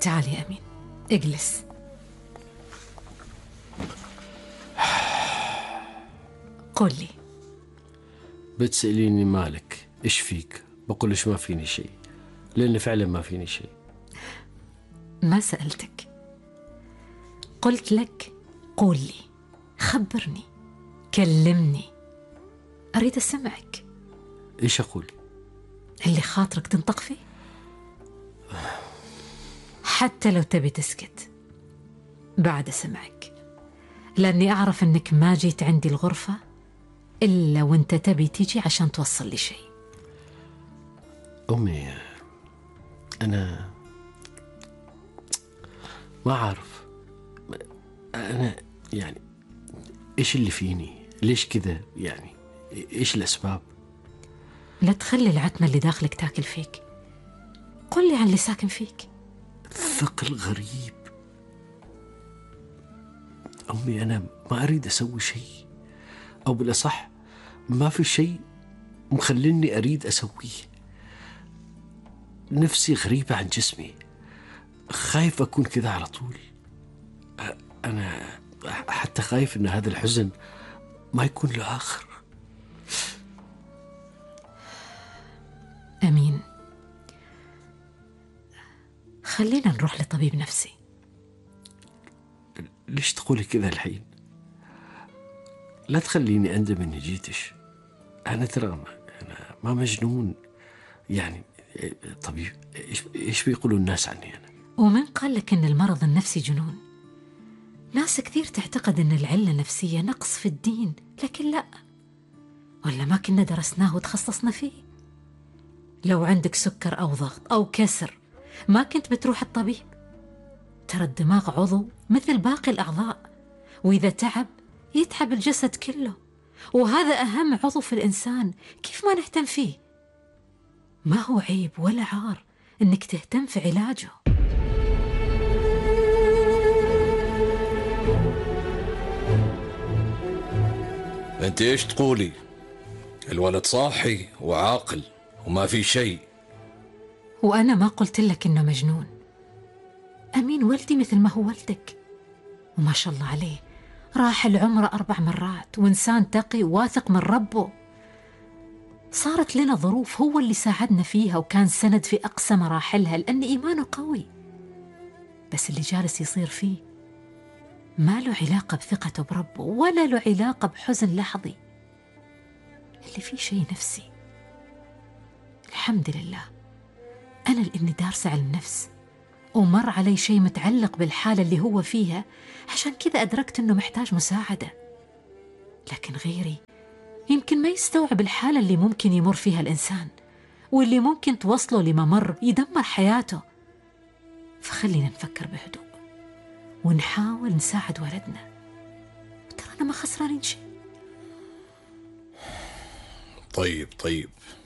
تعال يا أمين، اجلس. قل لي. بتسأليني مالك إيش فيك؟ بقولش ما فيني شيء، لأن فعلا ما فيني شيء. ما سألتك، قلت لك قول لي، خبرني، كلمني، أريد أسمعك. إيش أقول؟ اللي خاطرك تنطق فيه، حتى لو تبي تسكت بعد سمعك، لأني أعرف أنك ما جيت عندي الغرفة إلا وأنت تبي تيجي عشان توصل لي شيء. أمي، أنا ما أعرف، أنا يعني إيش اللي فيني؟ ليش كذا يعني؟ إيش الأسباب؟ لا تخلي العتمة اللي داخلك تاكل فيك، قل لي عن اللي ساكن فيك. ثقل غريب أمي، أنا ما أريد أسوي شيء، أو بالأصح ما في شيء مخليني أريد أسويه. نفسي غريبة عن جسمي، خايف أكون كذا على طول. أنا حتى خايف أن هذا الحزن ما يكون له آخر. أمين، خلينا نروح لطبيب نفسي. ليش تقولي كذا الحين؟ لا تخليني أندم إني جيتش. أنا ترى أنا ما مجنون يعني. طبيب إيش بيقولوا الناس عني أنا؟ ومن قال لك إن المرض النفسي جنون؟ ناس كثير تعتقد إن العلة النفسية نقص في الدين، لكن لا، ولا ما كنا درسناه وتخصصنا فيه. لو عندك سكر أو ضغط أو كسر ما كنت بتروح الطبيب. ترى الدماغ عضو مثل باقي الأعضاء، وإذا تعب يتعب الجسد كله، وهذا أهم عضو في الإنسان، كيف ما نهتم فيه؟ ما هو عيب ولا عار إنك تهتم في علاجه. أنت إيش تقولي؟ الولد صاحي وعاقل وما في شيء. وأنا ما قلت لك إنه مجنون. أمين ولدي مثل ما هو ولدك، وما شاء الله عليه راح العمر 4 مرات، وإنسان تقي واثق من ربه. صارت لنا ظروف هو اللي ساعدنا فيها وكان سند في أقصى مراحلها، لأن إيمانه قوي. بس اللي جالس يصير فيه ما له علاقة بثقته بربه، ولا له علاقة بحزن لحظي. اللي فيه شيء نفسي. الحمد لله أنا لأني دارسة علم نفس، ومر علي شيء متعلق بالحالة اللي هو فيها، عشان كذا أدركت أنه محتاج مساعدة. لكن غيري يمكن ما يستوعب الحالة اللي ممكن يمر فيها الإنسان، واللي ممكن توصله لممر يدمر حياته. فخلينا نفكر بهدوء ونحاول نساعد ولدنا، ترانا ما خسرانين شيء. طيب